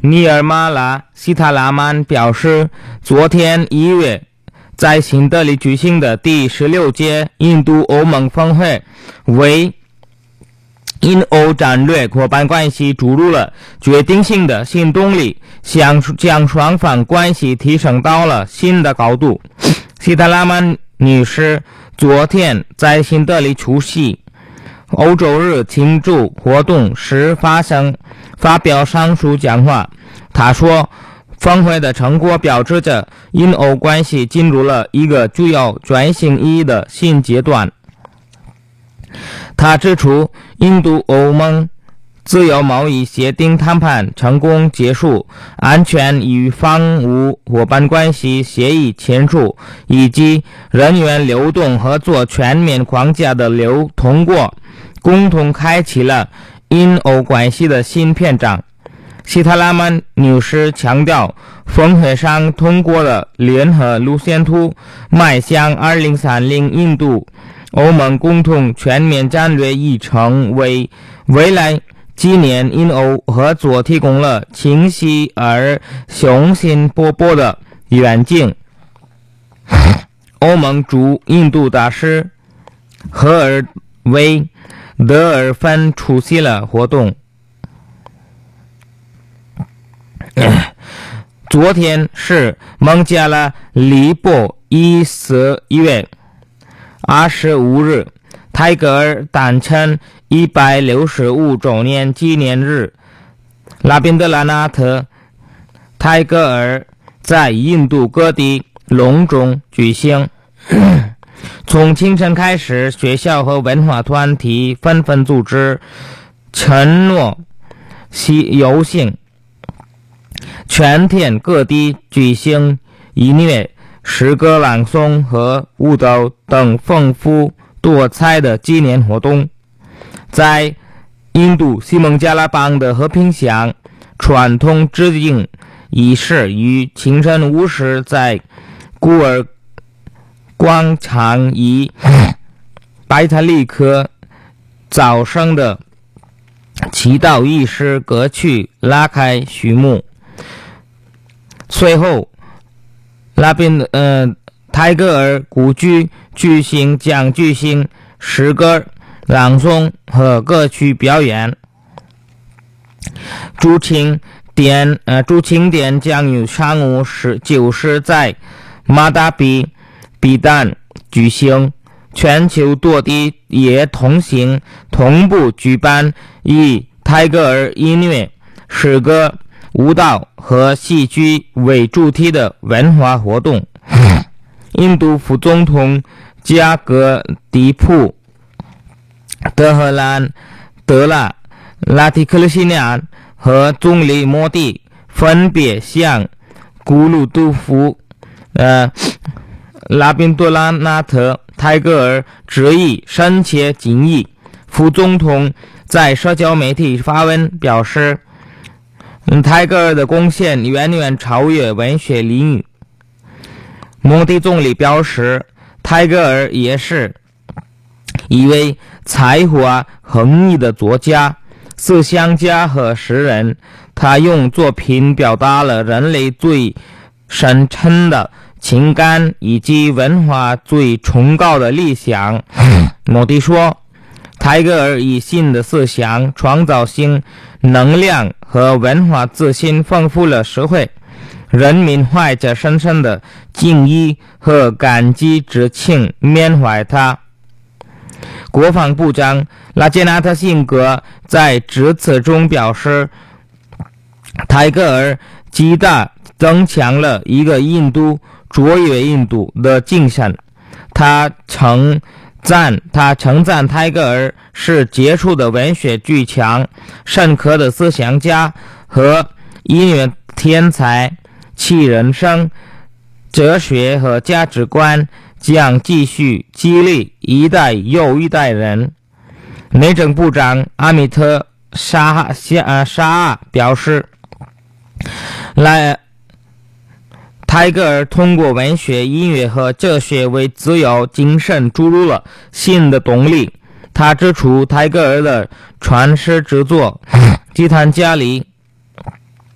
尼尔马拉·西塔拉曼表示，昨天1月在新德里举行的第16届印度欧盟峰会为印欧战略伙伴关系注入了决定性的新动力，将双方关系提升到了新的高度。西塔拉曼女士昨天在新德里出席欧洲日庆祝活动时发表上述讲话。她说，峰会的成果标志着印欧关系进入了一个具有转型意义的新阶段。他指出，印度欧盟自由贸易协定谈判成功结束，安全与防务伙伴关系协议签署，以及人员流动合作全面框架的通过，共同开启了印欧关系的新篇章。西塔拉曼女士强调，峰会上通过了联合路线图，迈向2030印度欧盟共同全面战略议程，为未来几年印欧合作提供了清晰而雄心勃勃的远景。欧盟驻印度大使赫尔维德尔芬出席了活动。昨天是孟加拉利波1月25日泰戈尔诞辰165周年纪念日。拉宾德拉纳特泰戈尔在印度各地隆重举行。从清晨开始，学校和文化团体纷纷组织承诺游行，全天各地举行音乐、诗歌朗诵和舞蹈等丰富多彩的纪念活动。在印度西孟加拉邦的和平乡，传统致敬仪式于清晨5时在古尔广场以拜塔利克早上的祈祷仪式歌曲拉开序幕。随后，泰戈尔故居将举行诗歌朗诵和歌曲表演。主庆典将于上午9时在马达比旦举行，全球多地也同步举办以泰戈尔音乐、诗歌、舞蹈和戏剧为主题的文化活动。印度副总统加格迪普德赫兰德拉提克勒西尼安和总理莫迪分别向古鲁杜夫拉宾多拉纳特泰戈尔致以深切敬意。副总统在社交媒体发文表示，泰戈尔的贡献远远超越文学领域。莫迪总理表示，泰戈尔也是一位才华横溢的作家、思想家和诗人，他用作品表达了人类最深沉的情感以及文化最崇高的理想。莫迪说，泰戈尔以新的思想、创造性能量和文化自信丰富了社会，人民怀着深深的敬意和感激之情缅怀他。国防部长拉杰纳特辛格在致辞中表示，泰戈尔极大增强了一个印度卓越印度的精神。他称赞泰戈尔是杰出的文学巨匠、深刻的思想家和音乐天才，其人生哲学和价值观将继续激励一代又一代人。内政部长阿米特沙阿表示，泰戈尔通过文学、音乐和哲学为自由精神注入了新的动力。他指出，泰戈尔的传世之作《吉坦加里》